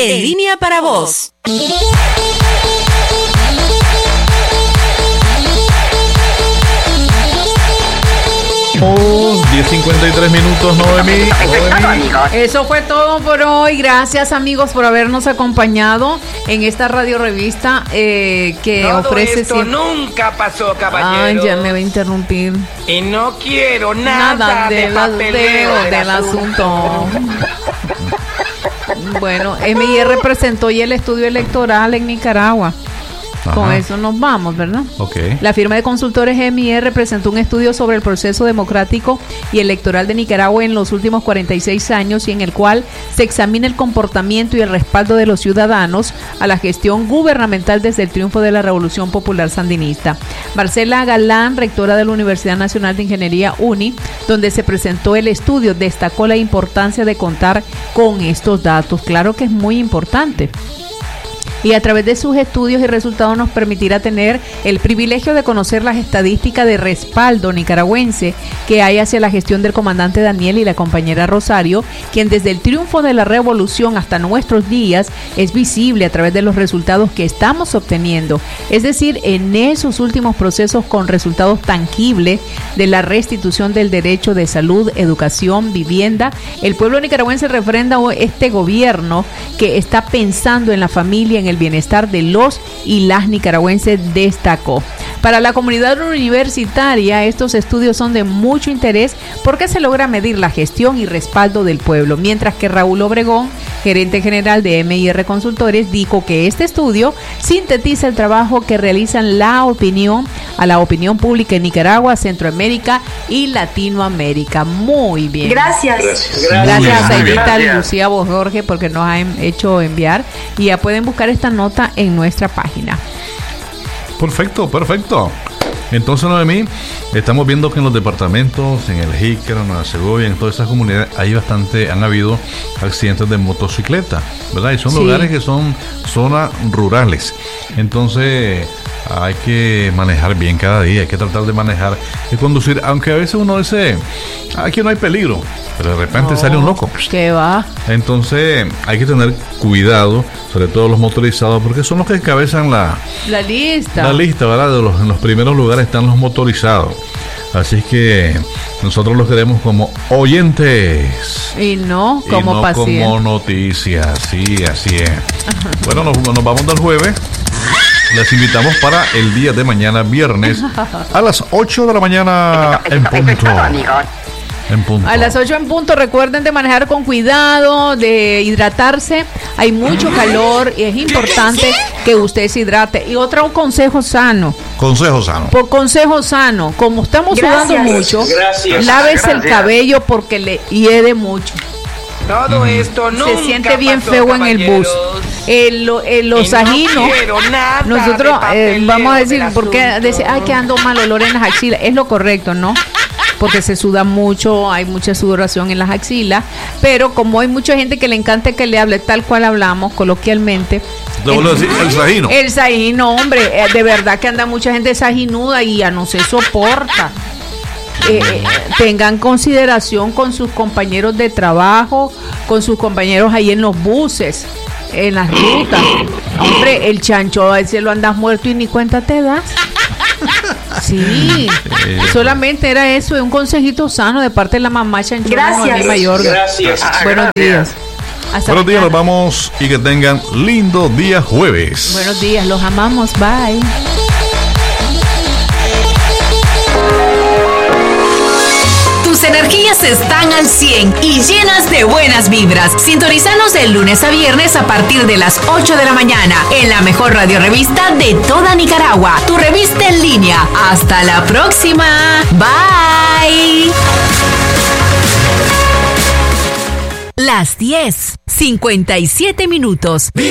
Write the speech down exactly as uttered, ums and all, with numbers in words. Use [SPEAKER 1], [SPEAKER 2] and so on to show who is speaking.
[SPEAKER 1] En Línea para Vos.
[SPEAKER 2] Oh, diez cincuenta y tres minutos, Noemí.
[SPEAKER 3] Eso fue todo por hoy. Gracias, amigos, por habernos acompañado en esta radio revista eh, que
[SPEAKER 4] Todo
[SPEAKER 3] ofrece.
[SPEAKER 4] esto
[SPEAKER 3] siempre...
[SPEAKER 4] nunca pasó, caballero.
[SPEAKER 3] Ay, ya me va a interrumpir.
[SPEAKER 4] Y no quiero nada,
[SPEAKER 3] Nada
[SPEAKER 4] de
[SPEAKER 3] del,
[SPEAKER 4] papeleo
[SPEAKER 3] del, del asunto. Bueno, M I R presentó ya el estudio electoral en Nicaragua. Ajá. Con eso nos vamos, ¿verdad?
[SPEAKER 2] Okay.
[SPEAKER 3] La firma de consultores M I R presentó un estudio sobre el proceso democrático y electoral de Nicaragua en los últimos cuarenta y seis años y en el cual se examina el comportamiento y el respaldo de los ciudadanos a la gestión gubernamental desde el triunfo de la Revolución Popular Sandinista. Marcela Galán, rectora de la Universidad Nacional de Ingeniería UNI, donde se presentó el estudio, destacó la importancia de contar con estos datos. Claro que es muy importante. Y a través de sus estudios y resultados nos permitirá tener el privilegio de conocer las estadísticas de respaldo nicaragüense que hay hacia la gestión del comandante Daniel y la compañera Rosario, quien desde el triunfo de la revolución hasta nuestros días es visible a través de los resultados que estamos obteniendo, es decir, en esos últimos procesos con resultados tangibles de la restitución del derecho de salud, educación, vivienda. El pueblo nicaragüense refrenda este gobierno que está pensando en la familia, en el bienestar de los y las nicaragüenses, destacó. Para la comunidad universitaria, estos estudios son de mucho interés porque se logra medir la gestión y respaldo del pueblo, mientras que Raúl Obregón, gerente general de M I R Consultores, dijo que este estudio sintetiza el trabajo que realizan la opinión a la opinión pública en Nicaragua, Centroamérica y Latinoamérica. Muy bien.
[SPEAKER 1] Gracias.
[SPEAKER 3] Gracias, gracias a Edita Lucía Vos Jorge porque nos ha hecho enviar y ya pueden buscar esta nota en nuestra página.
[SPEAKER 2] Perfecto, perfecto. Entonces, Noemí, estamos viendo que en los departamentos, en el Jícara, en Nueva Segovia, en todas esas comunidades, hay bastante, han habido accidentes de motocicleta, ¿verdad? Y son sí. lugares que son zonas rurales. Entonces, hay que manejar bien cada día, hay que tratar de manejar y conducir, aunque a veces uno dice, aquí no hay peligro, pero de repente no, sale un loco.
[SPEAKER 3] ¿Qué va?
[SPEAKER 2] Entonces, hay que tener cuidado, sobre todo los motorizados, porque son los que encabezan la,
[SPEAKER 3] la lista.
[SPEAKER 2] La lista, ¿verdad? De los, en los primeros lugares están los motorizados. Así que nosotros los queremos como oyentes.
[SPEAKER 3] Y no como
[SPEAKER 2] y no
[SPEAKER 3] pacientes.
[SPEAKER 2] Como noticias, sí, así es. Bueno, nos, nos vamos del jueves. Les invitamos para el día de mañana, viernes, a las ocho de la mañana en punto. En punto.
[SPEAKER 3] A las ocho en punto. Recuerden de manejar con cuidado, de hidratarse. Hay mucho calor y es importante que usted se hidrate. Y otro consejo sano.
[SPEAKER 2] Consejo sano.
[SPEAKER 3] Por consejo sano. Como estamos
[SPEAKER 1] Gracias.
[SPEAKER 3] sudando mucho,
[SPEAKER 4] Gracias.
[SPEAKER 3] lávese
[SPEAKER 4] Gracias.
[SPEAKER 3] el cabello porque le hiede mucho.
[SPEAKER 4] Todo esto nunca
[SPEAKER 3] Se siente bien
[SPEAKER 4] pasó,
[SPEAKER 3] feo en el bus. El, el, los
[SPEAKER 4] Y no
[SPEAKER 3] ajinos.
[SPEAKER 4] quiero nada
[SPEAKER 3] Nosotros
[SPEAKER 4] de
[SPEAKER 3] eh, vamos a decir,
[SPEAKER 4] papeleo
[SPEAKER 3] ¿por qué
[SPEAKER 4] del
[SPEAKER 3] decir, ay, que ando mal olor en las axilas? Es lo correcto, ¿no? Porque se suda mucho, hay mucha sudoración en las axilas, pero como hay mucha gente que le encanta que le hable tal cual hablamos coloquialmente.
[SPEAKER 2] Te vuelvo a decir, el sajino.
[SPEAKER 3] El sajino, hombre, eh, de verdad que anda mucha gente sajinuda y ya no se soporta. Eh, eh, tengan consideración con sus compañeros de trabajo, con sus compañeros ahí en los buses, en las rutas. Hombre, el chancho a veces lo andas muerto y ni cuenta te das. Sí, eh, solamente era eso, un consejito sano de parte de la mamá chanchona.
[SPEAKER 1] Gracias.
[SPEAKER 3] Mayor.
[SPEAKER 4] Gracias.
[SPEAKER 3] Buenos días. Hasta
[SPEAKER 2] Buenos días,
[SPEAKER 3] mañana.
[SPEAKER 2] nos vamos y que tengan lindo día jueves.
[SPEAKER 3] Buenos días, los amamos, bye.
[SPEAKER 1] Tus energías están al cien y llenas de buenas vibras. Sintonizanos de lunes a viernes a partir de las ocho de la mañana en la mejor radio revista de toda Nicaragua, tu revista en línea. Hasta la próxima. Bye. Las diez, cincuenta y siete minutos.